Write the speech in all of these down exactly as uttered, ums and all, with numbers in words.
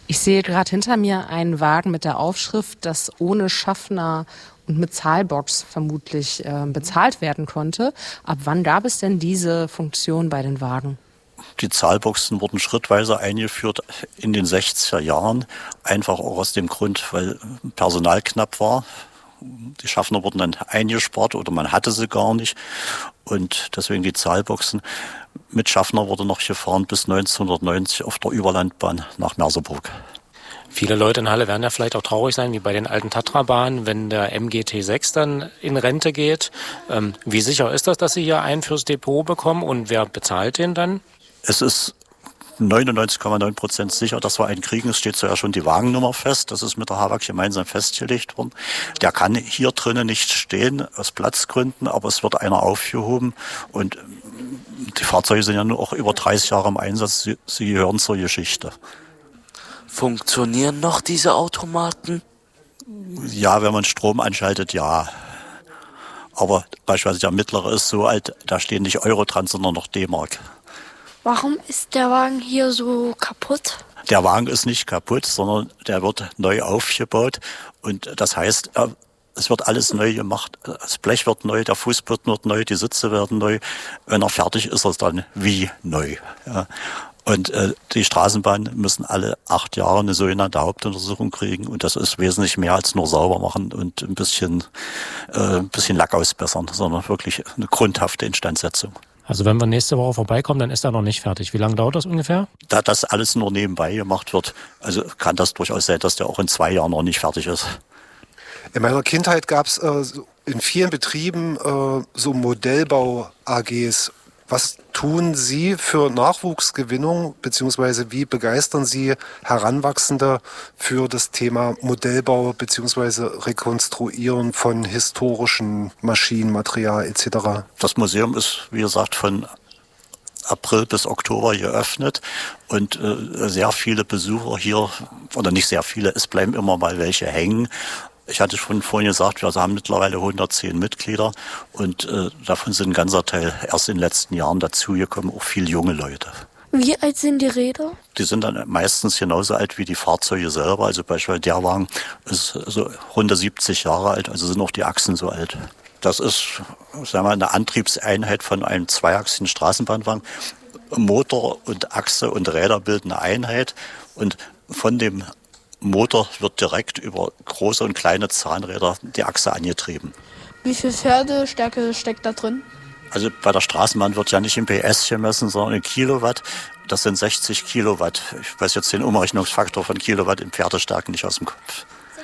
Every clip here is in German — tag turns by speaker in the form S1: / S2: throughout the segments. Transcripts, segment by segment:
S1: Ich sehe gerade hinter mir einen Wagen mit der Aufschrift, dass ohne Schaffner und mit Zahlbox vermutlich äh, bezahlt werden konnte. Ab wann gab es denn diese Funktion bei den Wagen?
S2: Die Zahlboxen wurden schrittweise eingeführt in den sechziger Jahren, einfach auch aus dem Grund, weil Personal knapp war. Die Schaffner wurden dann eingespart oder man hatte sie gar nicht und deswegen die Zahlboxen. Mit Schaffner wurde noch gefahren bis neunzehnhundertneunzig auf der Überlandbahn nach Merseburg.
S3: Viele Leute in Halle werden ja vielleicht auch traurig sein, wie bei den alten Tatra-Bahnen, wenn der M G T sechs dann in Rente geht. Ähm, wie sicher ist das, dass Sie hier einen fürs Depot bekommen und wer bezahlt den dann?
S2: Es ist neunundneunzig Komma neun Prozent sicher, dass wir einen kriegen. Es steht so ja schon die Wagennummer fest. Das ist mit der H W A G gemeinsam festgelegt worden. Der kann hier drinnen nicht stehen, aus Platzgründen, aber es wird einer aufgehoben. Und die Fahrzeuge sind ja nur auch über dreißig Jahre im Einsatz. Sie, sie gehören zur Geschichte.
S4: Funktionieren noch diese Automaten?
S2: Ja, wenn man Strom anschaltet, ja. Aber beispielsweise der mittlere ist so alt, da stehen nicht Euro dran, sondern noch D-Mark.
S5: Warum ist der Wagen hier so kaputt?
S2: Der Wagen ist nicht kaputt, sondern der wird neu aufgebaut. Und das heißt, es wird alles neu gemacht. Das Blech wird neu, der Fußboden wird neu, die Sitze werden neu. Wenn er fertig ist, ist er dann wie neu. Ja. Und äh, die Straßenbahnen müssen alle acht Jahre eine sogenannte Hauptuntersuchung kriegen. Und das ist wesentlich mehr als nur sauber machen und ein bisschen, äh, ein bisschen Lack ausbessern, sondern wirklich eine grundhafte Instandsetzung.
S3: Also wenn wir nächste Woche vorbeikommen, dann ist er noch nicht fertig. Wie lange dauert das ungefähr?
S2: Da das alles nur nebenbei gemacht wird, also kann das durchaus sein, dass der auch in zwei Jahren noch nicht fertig ist.
S6: In meiner Kindheit gab es äh, in vielen Betrieben äh, so Modellbau-A Gs. Was tun Sie für Nachwuchsgewinnung, beziehungsweise wie begeistern Sie Heranwachsende für das Thema Modellbau, beziehungsweise Rekonstruieren von historischen Maschinen, Material et cetera?
S2: Das Museum ist, wie gesagt, von April bis Oktober geöffnet und äh, sehr viele Besucher hier, oder nicht sehr viele, es bleiben immer mal welche hängen. Ich hatte schon vorhin gesagt, wir haben mittlerweile hundertzehn Mitglieder und äh, davon sind ein ganzer Teil erst in den letzten Jahren dazugekommen, auch viele junge Leute.
S5: Wie alt sind die Räder? Die
S2: sind dann meistens genauso alt wie die Fahrzeuge selber. Also beispielsweise der Wagen ist so hundertsiebzig Jahre alt, also sind auch die Achsen so alt. Das ist, sagen wir mal, eine Antriebseinheit von einem zweiachsigen Straßenbahnwagen. Motor und Achse und Räder bilden eine Einheit und von dem Motor wird direkt über große und kleine Zahnräder die Achse angetrieben.
S5: Wie viel Pferdestärke steckt da drin?
S2: Also bei der Straßenbahn wird ja nicht in P S gemessen, sondern in Kilowatt. Das sind sechzig Kilowatt. Ich weiß jetzt den Umrechnungsfaktor von Kilowatt in Pferdestärken nicht aus dem Kopf.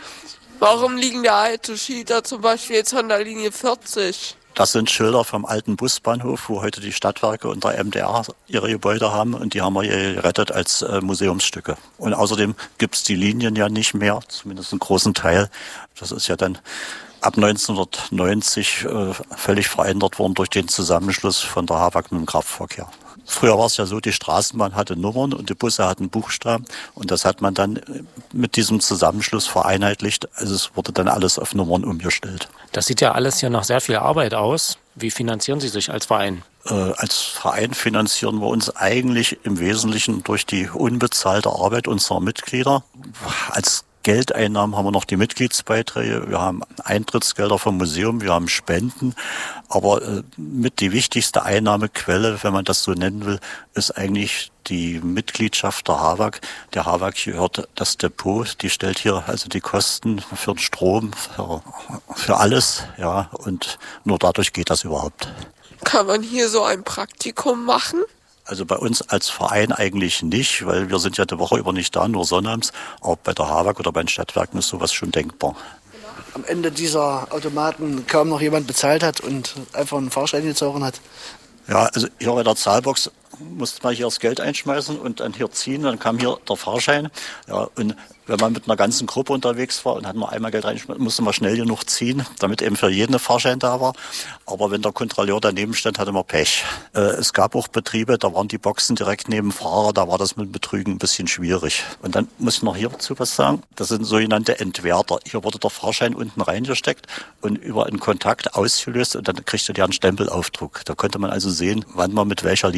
S7: Warum liegen da alte Schilder zum Beispiel jetzt an der Linie vierzig?
S2: Das sind Schilder vom alten Busbahnhof, wo heute die Stadtwerke und der M D R ihre Gebäude haben. Und die haben wir gerettet als äh, Museumsstücke. Und außerdem gibt es die Linien ja nicht mehr, zumindest einen großen Teil. Das ist ja dann ab neunzehnhundertneunzig äh, völlig verändert worden durch den Zusammenschluss von der H W A G mit dem Kraftverkehr. Früher war es ja so, die Straßenbahn hatte Nummern und die Busse hatten Buchstaben. Und das hat man dann mit diesem Zusammenschluss vereinheitlicht. Also es wurde dann alles auf Nummern umgestellt.
S3: Das sieht ja alles hier nach sehr viel Arbeit aus. Wie finanzieren Sie sich als Verein?
S2: Äh, als Verein finanzieren wir uns eigentlich im Wesentlichen durch die unbezahlte Arbeit unserer Mitglieder. Als Geldeinnahmen haben wir noch die Mitgliedsbeiträge, wir haben Eintrittsgelder vom Museum, wir haben Spenden, aber äh, mit die wichtigste Einnahmequelle, wenn man das so nennen will, ist eigentlich die Mitgliedschaft der H W A G. Der H W A G gehört das Depot, die stellt hier also die Kosten für den Strom, für, für alles, ja, und nur dadurch geht das überhaupt.
S7: Kann man hier so ein Praktikum machen?
S2: Also bei uns als Verein eigentlich nicht, weil wir sind ja die Woche über nicht da, nur sonnabends. Aber bei der H W A G oder bei den Stadtwerken ist sowas schon denkbar.
S8: Am Ende dieser Automaten kaum noch jemand bezahlt hat und einfach einen Fahrschein gezogen hat.
S2: Ja, also hier bei der Zahlbox musste man hier das Geld einschmeißen und dann hier ziehen. Dann kam hier der Fahrschein. Ja, und wenn man mit einer ganzen Gruppe unterwegs war und hat nur einmal Geld reingeschmissen, musste man schnell genug ziehen, damit eben für jeden ein Fahrschein da war. Aber wenn der Kontrolleur daneben stand, hatte man Pech. Äh, es gab auch Betriebe, da waren die Boxen direkt neben dem Fahrer, da war das mit Betrügen ein bisschen schwierig. Und dann muss ich noch hierzu was sagen. Das sind sogenannte Entwerter. Hier wurde der Fahrschein unten reingesteckt und über einen Kontakt ausgelöst und dann kriegte der einen Stempelaufdruck. Da konnte man also sehen, wann man mit welcher Linie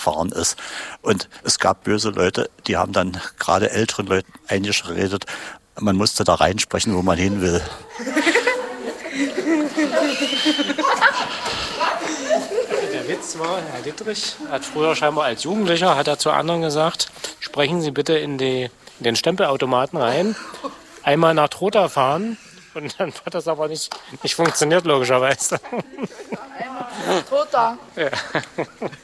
S2: gefahren ist. Und es gab böse Leute, die haben dann gerade älteren Leuten eingeredet, man musste da reinsprechen, wo man hin will.
S3: Der Witz war, Herr Dittrich hat früher scheinbar als Jugendlicher, hat er zu anderen gesagt, sprechen Sie bitte in, die, in den Stempelautomaten rein, einmal nach Trotha fahren. Und dann hat das aber nicht, nicht funktioniert, logischerweise.
S7: Trotha.
S3: Ja.